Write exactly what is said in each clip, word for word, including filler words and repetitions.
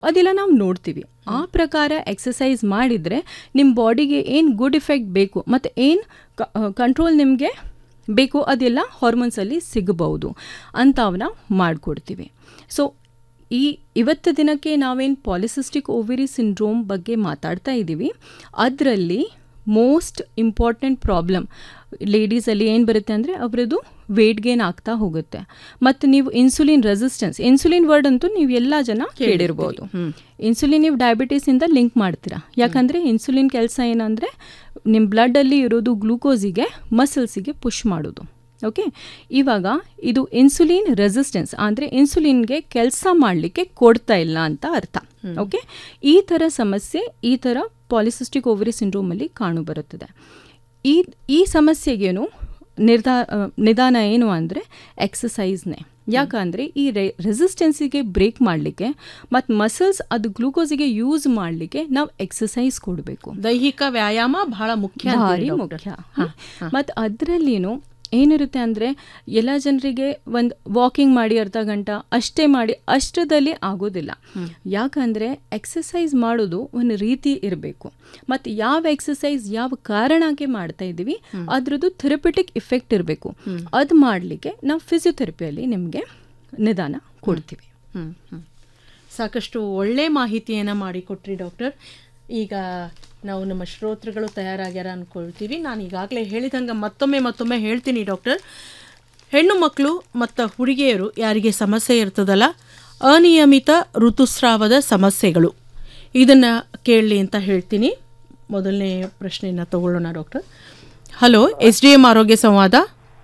ಅದೆಲ್ಲ ನಾವು ನೋಡ್ತೀವಿ. ಆ ಪ್ರಕಾರ ಎಕ್ಸಸೈಸ್ ಮಾಡಿದರೆ ನಿಮ್ಮ ಬಾಡಿಗೆ ಏನು ಗುಡ್ ಇಫೆಕ್ಟ್ ಬೇಕು ಮತ್ತು ಏನು ಕಂಟ್ರೋಲ್ ನಿಮಗೆ ಬೇಕು ಅದೆಲ್ಲ ಹಾರ್ಮೋನ್ಸಲ್ಲಿ ಸಿಗಬಹುದು ಅಂತ ಅವನ್ನ ಮಾಡಿಕೊಡ್ತೀವಿ. ಸೊ ಈ ಇವತ್ತು ದಿನಕ್ಕೆ ನಾವೇನು ಪಾಲಿಸಿಸ್ಟಿಕ್ ಓವರಿ ಸಿಂಡ್ರೋಮ್ ಬಗ್ಗೆ ಮಾತಾಡ್ತಾ ಇದ್ದೀವಿ, ಅದರಲ್ಲಿ ಮೋಸ್ಟ್ ಇಂಪಾರ್ಟೆಂಟ್ ಪ್ರಾಬ್ಲಮ್ ಲೇಡೀಸಲ್ಲಿ ಏನು ಬರುತ್ತೆ ಅಂದರೆ ಅವರದ್ದು ವೇಟ್ ಗೇನ್ ಆಗ್ತಾ ಹೋಗುತ್ತೆ. ಮತ್ತು ನೀವು ಇನ್ಸುಲಿನ್ ರೆಸಿಸ್ಟೆನ್ಸ್, ಇನ್ಸುಲಿನ್ ವರ್ಡ್ ಅಂತೂ ನೀವು ಎಲ್ಲ ಜನ ಕೇಳಿರ್ಬೋದು. ಇನ್ಸುಲಿನ್ ನೀವು ಡಯಾಬಿಟೀಸಿಂದ ಲಿಂಕ್ ಮಾಡ್ತೀರಾ, ಯಾಕಂದರೆ ಇನ್ಸುಲಿನ್ ಕೆಲಸ ಏನಂದರೆ ನಿಮ್ಮ ಬ್ಲಡ್ಡಲ್ಲಿ ಇರೋದು ಗ್ಲೂಕೋಸಿಗೆ ಮಸಲ್ಸಿಗೆ ಪುಷ್ ಮಾಡೋದು. ಓಕೆ, ಇವಾಗ ಇದು ಇನ್ಸುಲಿನ್ ರೆಸಿಸ್ಟೆನ್ಸ್ ಅಂದರೆ ಇನ್ಸುಲಿನ್ಗೆ ಕೆಲಸ ಮಾಡಲಿಕ್ಕೆ ಕೊಡ್ತಾ ಇಲ್ಲ ಅಂತ ಅರ್ಥ. ಓಕೆ, ಈ ಥರ ಸಮಸ್ಯೆ ಈ ಥರ ಪಾಲಿಸಿಸ್ಟಿಕ್ ಓವರಿ ಸಿಂಡ್ರೋಮಲ್ಲಿ ಕಾಣುಬರುತ್ತದೆ. ಈ ಈ ಸಮಸ್ಯೆಗೇನು ನಿರ್ಧಾ ನಿಧಾನ ಏನು ಅಂದರೆ ಎಕ್ಸಸೈಸ್ನೇ. ಯಾಕಂದರೆ ಈ ರೆ ರೆಸಿಸ್ಟೆನ್ಸಿಗೆ ಬ್ರೇಕ್ ಮಾಡಲಿಕ್ಕೆ ಮತ್ತು ಮಸಲ್ಸ್ ಅದು ಗ್ಲೂಕೋಸಿಗೆ ಯೂಸ್ ಮಾಡಲಿಕ್ಕೆ ನಾವು ಎಕ್ಸಸೈಸ್ ಕೊಡಬೇಕು. ದೈಹಿಕ ವ್ಯಾಯಾಮ ಬಹಳ ಮುಖ್ಯ, ಭಾರಿ ಮುಖ್ಯ. ಮತ್ತು ಅದರಲ್ಲಿನೂ ಏನಿರುತ್ತೆ ಅಂದರೆ ಎಲ್ಲ ಜನರಿಗೆ ಒಂದು ವಾಕಿಂಗ್ ಮಾಡಿ ಅರ್ಧ ಗಂಟೆ ಅಷ್ಟೇ ಮಾಡಿ ಅಷ್ಟರಲ್ಲಿ ಆಗೋದಿಲ್ಲ. ಯಾಕಂದರೆ ಎಕ್ಸಸೈಸ್ ಮಾಡೋದು ಒಂದು ರೀತಿ ಇರಬೇಕು. ಮತ್ತು ಯಾವ ಎಕ್ಸಸೈಸ್ ಯಾವ ಕಾರಣಕ್ಕೆ ಮಾಡ್ತಾ ಇದ್ದೀವಿ ಅದರದ್ದು ಥೆರಪ್ಯೂಟಿಕ್ ಇಫೆಕ್ಟ್ ಇರಬೇಕು. ಅದು ಮಾಡಲಿಕ್ಕೆ ನಾವು ಫಿಸಿಯೋಥೆರಪಿಯಲ್ಲಿ ನಿಮಗೆ ನಿಧಾನ ಕೊಡ್ತೀವಿ. ಸಾಕಷ್ಟು ಒಳ್ಳೆ ಮಾಹಿತಿಯನ್ನು ಮಾಡಿಕೊಟ್ರಿ ಡಾಕ್ಟರ್. ಈಗ ನಾವು ನಮ್ಮ ಶ್ರೋತೃಗಳು ತಯಾರಾಗ್ಯಾರ ಅಂದ್ಕೊಳ್ತೀವಿ. ನಾನು ಈಗಾಗಲೇ ಹೇಳಿದಂಗೆ ಮತ್ತೊಮ್ಮೆ ಮತ್ತೊಮ್ಮೆ ಹೇಳ್ತೀನಿ ಡಾಕ್ಟರ್, ಹೆಣ್ಣು ಮಕ್ಕಳು ಮತ್ತು ಹುಡುಗಿಯರು ಯಾರಿಗೆ ಸಮಸ್ಯೆ ಇರ್ತದಲ್ಲ, ಅನಿಯಮಿತ ಋತುಸ್ರಾವದ ಸಮಸ್ಯೆಗಳು, ಇದನ್ನು ಕೇಳಲಿ ಅಂತ ಹೇಳ್ತೀನಿ. ಮೊದಲನೇ ಪ್ರಶ್ನೆಯನ್ನು ತಗೊಳ್ಳೋಣ doctor. Hello, S D M ಆರೋಗ್ಯ ಸಂವಾದ.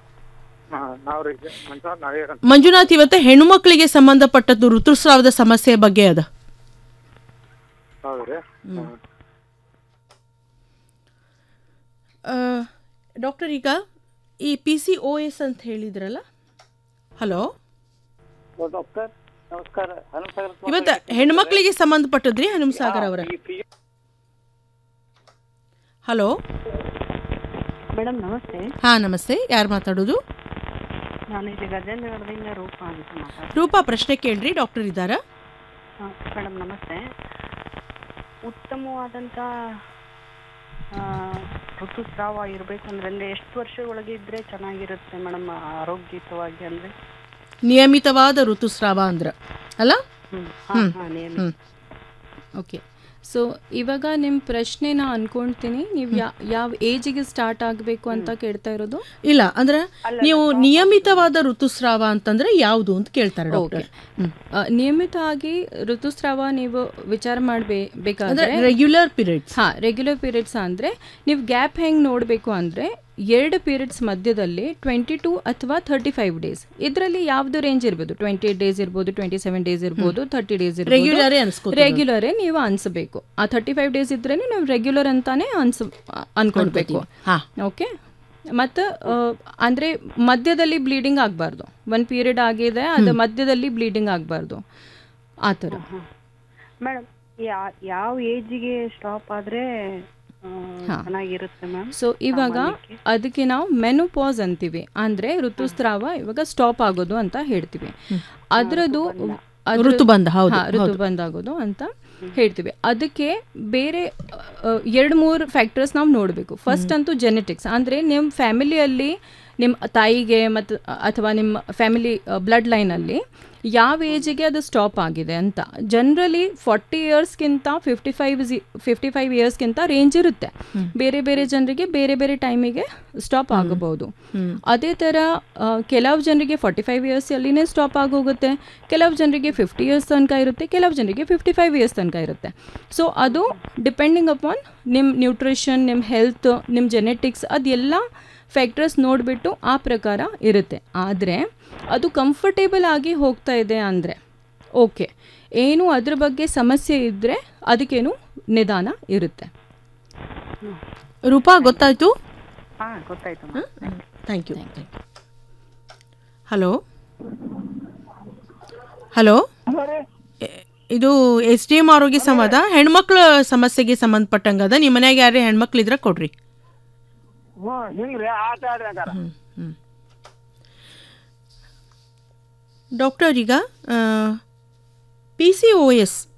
ಮಂಜುನಾಥ್, ಇವತ್ತು ಹೆಣ್ಣು ಮಕ್ಕಳಿಗೆ ಸಂಬಂಧಪಟ್ಟದ್ದು ಋತುಸ್ರಾವದ ಸಮಸ್ಯೆ ಬಗ್ಗೆ ಅದ. ಡಾಕ್ಟರ್, ಈಗ ಈ ಪಿ ಸಿ ಓ ಎಸ್ ಅಂತ ಹೇಳಿದ್ರಲ್ಲ, ಹಲೋ ಡಾಕ್ಟರ್ ನಮಸ್ಕಾರ. ಇವತ್ತು ಹೆಣ್ಮಕ್ಳಿಗೆ ಸಂಬಂಧಪಟ್ಟದ್ರಿ ಹನುಮಸಾಗರ್ ಅವರ. ಹಲೋ ಮೇಡಮ್ ನಮಸ್ತೆ. ಹಾ ನಮಸ್ತೆ, ಯಾರು ಮಾತಾಡೋದು? ನಾನು ಇಲ್ಲಿ ಗಜೇಂದ್ರಗಢದಿಂದ ರೂಪಾ ಅಂತ ಮಾತಾಡ್ತೀನಿ. ರೂಪಾ, ಪ್ರಶ್ನೆ ಕೇಳ್ರಿ, ಡಾಕ್ಟರ್ ಇದ್ದಾರಾ? ಮೇಡಮ್ ನಮಸ್ತೆ. ಉತ್ತಮವಾದಂಥ ಋತುಸ್ರಾವ ಇರಬೇಕು ಅಂದ್ರೆ ಅಂದರೆ ಎಷ್ಟು ವರ್ಷ ಒಳಗೆ ಇದ್ರೆ ಚೆನ್ನಾಗಿರುತ್ತೆ ಮೇಡಮ್ ಆರೋಗ್ಯಯುತವಾಗಿ? ಅಂದರೆ ನಿಯಮಿತವಾದ ಋತುಸ್ರಾವ ಅಂದ್ರೆ ಅಲ್ಲ? ಹಾಂ ಹಾಂ ನಿಯಮಿತ. ಓಕೆ, ಸೊ ಇವಾಗ ನಿಮ್ಮ ಪ್ರಶ್ನೆ ನಾ ಅನ್ಕೊಳ್ತೀನಿ ನೀವು ಯಾ ಯಾವ ಏಜಿಗೆ ಸ್ಟಾರ್ಟ್ ಆಗಬೇಕು ಅಂತ ಕೇಳ್ತಾ ಇರೋದು? ಇಲ್ಲ, ಅಂದ್ರೆ ನೀವು ನಿಯಮಿತವಾದ ಋತುಸ್ರಾವ ಅಂತಂದ್ರೆ ಯಾವುದು ಅಂತ ಕೇಳ್ತಾರೆ ಡಾಕ್ಟರ್. ನಿಯಮಿತ ಆಗಿ ಋತುಸ್ರಾವ ನೀವು ವಿಚಾರ ಮಾಡಬೇಕಾದ್ರೆ ರೆಗ್ಯುಲರ್ ಪೀರಿಯಡ್ಸ್. ಹಾಂ, ರೆಗ್ಯುಲರ್ ಪೀರಿಯಡ್ಸ್ ಅಂದರೆ ನೀವು ಗ್ಯಾಪ್ ಹೆಂಗೆ ನೋಡಬೇಕು ಅಂದರೆ ಎರಡು ಪೀರಿಯಡ್ಸ್ ಮಧ್ಯದಲ್ಲಿ ಟ್ವೆಂಟಿ ಟೂ ಅಥವಾ ಥರ್ಟಿ ಫೈವ್ ಡೇಸ್ ಇದರಲ್ಲಿ ಯಾವ್ದು ರೇಂಜ್ ಇರ್ಬೋದು. ಟ್ವೆಂಟಿ ಏಟ್ ಡೇಸ್ ಇರ್ಬೋದು, ಟ್ವೆಂಟಿ ಸೆವೆನ್ ಡೇಸ್ ಇರ್ಬೋದು, ಥರ್ಟಿ ಡೇಸ್ ಇರ್ಬೋದು. ರೆಗ್ಯುಲರೇ ನೀವು ಅನ್ಸಬೇಕು. ಆ ಥರ್ಟಿ ಫೈವ್ ಡೇಸ್ ಇದ್ರೆ ನಾವು ರೆಗ್ಯುಲರ್ ಅಂತಾನೆ ಅನ್ಸ್ ಅನ್ಕೊಳ್ಬೇಕು. ಓಕೆ, ಮತ್ತು ಅಂದರೆ ಮಧ್ಯದಲ್ಲಿ ಬ್ಲೀಡಿಂಗ್ ಆಗಬಾರ್ದು. ಒಂದು ಪೀರಿಯಡ್ ಆಗಿದೆ, ಅದು ಮಧ್ಯದಲ್ಲಿ ಬ್ಲೀಡಿಂಗ್ ಆಗಬಾರ್ದು, ಆ ಥರ. ಮೇಡಮ್, ಯಾವ ಏಜಿಗೆ ಸ್ಟಾಪ್ ಆದರೆ ಚೆನ್ನಾಗಿರುತ್ತೆ ಮ್ಯಾಮ್? ಸೊ ಇವಾಗ ಅದಕ್ಕೆ ನಾವು ಮೆನೋಪಾಸ್ ಅಂತೀವಿ, ಅಂದ್ರೆ ಋತುಸ್ರಾವ ಇವಾಗ ಸ್ಟಾಪ್ ಆಗೋದು ಅಂತ ಹೇಳ್ತೀವಿ. ಅದರದ್ದು ಋತುಬಂಧ ಋತುಬಂಧ ಆಗೋದು ಅಂತ ಹೇಳ್ತೀವಿ. ಅದಕ್ಕೆ ಬೇರೆ ಎರಡು ಮೂರು ಫ್ಯಾಕ್ಟರ್ಸ್ ನಾವು ನೋಡಬೇಕು. ಫಸ್ಟ್ ಅಂತೂ ಜೆನೆಟಿಕ್ಸ್, ಅಂದರೆ ನಿಮ್ಮ ಫ್ಯಾಮಿಲಿಯಲ್ಲಿ ನಿಮ್ಮ ತಾಯಿಗೆ ಮತ್ತು ಅಥವಾ ನಿಮ್ಮ ಫ್ಯಾಮಿಲಿ ಬ್ಲಡ್ ಲೈನಲ್ಲಿ ಯಾವ ಏಜಿಗೆ ಅದು ಸ್ಟಾಪ್ ಆಗಿದೆ ಅಂತ. Generally forty ಇಯರ್ಸ್ಗಿಂತ fifty five fifty five ಇಯರ್ಸ್ಗಿಂತ range ಇರುತ್ತೆ. ಬೇರೆ ಬೇರೆ ಜನರಿಗೆ ಬೇರೆ ಬೇರೆ ಟೈಮಿಗೆ ಸ್ಟಾಪ್ ಆಗಬಹುದು. ಅದೇ ಥರ ಕೆಲವು ಜನರಿಗೆ ಫಾರ್ಟಿ ಫೈವ್ ಇಯರ್ಸಲ್ಲಿನೇ ಸ್ಟಾಪ್ ಆಗೋಗುತ್ತೆ, ಕೆಲವು ಜನರಿಗೆ ಫಿಫ್ಟಿ ಇಯರ್ಸ್ ತನಕ ಇರುತ್ತೆ, ಕೆಲವು ಜನರಿಗೆ ಫಿಫ್ಟಿ ಫೈವ್ ಇಯರ್ಸ್ ತನಕ ಇರುತ್ತೆ. ಸೊ ಅದು ಡಿಪೆಂಡಿಂಗ್ ಅಪಾನ್ ನಿಮ್ಮ ನ್ಯೂಟ್ರಿಷನ್, ನಿಮ್ಮ ಹೆಲ್ತ್, ನಿಮ್ಮ ಜೆನೆಟಿಕ್ಸ್, ಅದೆಲ್ಲ ಫ್ಯಾಕ್ಟರ್ಸ್ ನೋಡಿಬಿಟ್ಟು ಆ ಪ್ರಕಾರ ಇರುತ್ತೆ. ಆದರೆ ಅದು ಕಂಫರ್ಟೇಬಲ್ ಆಗಿ ಹೋಗ್ತಾ ಇದೆ ಅಂದರೆ ಓಕೆ, ಏನು ಅದ್ರ ಬಗ್ಗೆ ಸಮಸ್ಯೆ ಇದ್ದರೆ ಅದಕ್ಕೇನು ನಿಧಾನ ಇರುತ್ತೆ. ರೂಪಾ, ಗೊತ್ತಾಯ್ತು? ಹಾಂ ಗೊತ್ತಾಯ್ತು. Thank you. ಹಲೋ ಹಲೋ ಇದು ಎಸ್ ಡಿ ಎಂ ಆರೋಗ್ಯ ಸಂವಾದ. ಹೆಣ್ಮಕ್ಳ ಸಮಸ್ಯೆಗೆ ಸಂಬಂಧಪಟ್ಟಂಗದ. ನಿಮ್ಮ ಮನ್ಯಾಗ ಯಾರೇ ಹೆಣ್ಮಕ್ಳು ಇದ್ರೆ ಕೊಡ್ರಿ. ಡಾಕ್ಟರ್, ಈಗ ಪಿ ಸಿ ಓ ಎಸ್